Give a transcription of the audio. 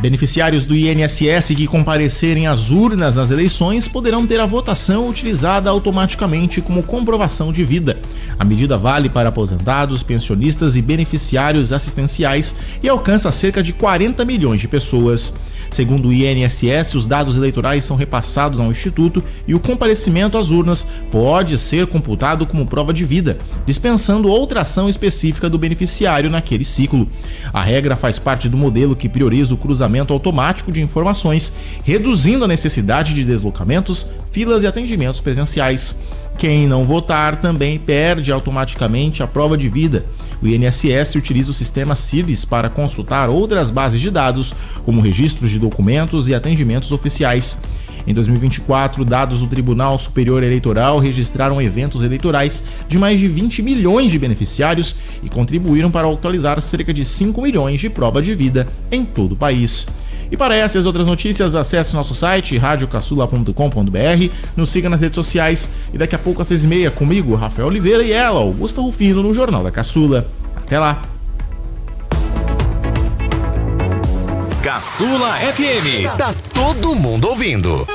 Beneficiários do INSS que comparecerem às urnas nas eleições poderão ter a votação utilizada automaticamente como comprovação de vida. A medida vale para aposentados, pensionistas e beneficiários assistenciais e alcança cerca de 40 milhões de pessoas. Segundo o INSS, os dados eleitorais são repassados ao Instituto e o comparecimento às urnas pode ser computado como prova de vida, dispensando outra ação específica do beneficiário naquele ciclo. A regra faz parte do modelo que prioriza o cruzamento automático de informações, reduzindo a necessidade de deslocamentos, filas e atendimentos presenciais. Quem não votar também perde automaticamente a prova de vida. O INSS utiliza o sistema CIRDES para consultar outras bases de dados, como registros de documentos e atendimentos oficiais. Em 2024, dados do Tribunal Superior Eleitoral registraram eventos eleitorais de mais de 20 milhões de beneficiários e contribuíram para atualizar cerca de 5 milhões de prova de vida em todo o país. E para essas e outras notícias, acesse nosso site radiocaçula.com.br, nos siga nas redes sociais e daqui a pouco às 6h30 comigo, Rafael Oliveira, e ela, Augusta Rufino, no Jornal da Caçula. Até lá! Caçula FM, tá todo mundo ouvindo.